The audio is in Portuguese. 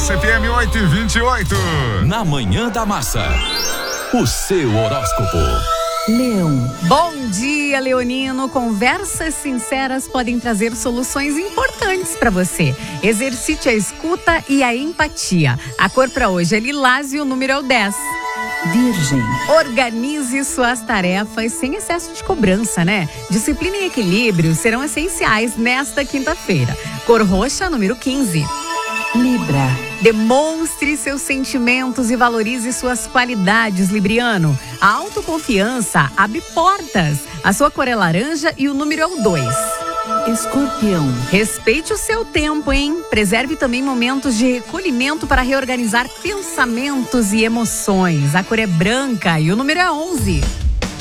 CPM 8h28. Na Manhã da Massa, o seu horóscopo. Leão. Bom dia, leonino. Conversas sinceras podem trazer soluções importantes para você. Exercite a escuta e a empatia. A cor para hoje é lilás e o número é o 10. Virgem. Organize suas tarefas sem excesso de cobrança, né? Disciplina e equilíbrio serão essenciais nesta quinta-feira. Cor roxa, número 15. Libra. Demonstre seus sentimentos e valorize suas qualidades, libriano. A autoconfiança abre portas. A sua cor é laranja e o número é o 2. Escorpião. Respeite o seu tempo, hein? Preserve também momentos de recolhimento para reorganizar pensamentos e emoções. A cor é branca e o número é 11.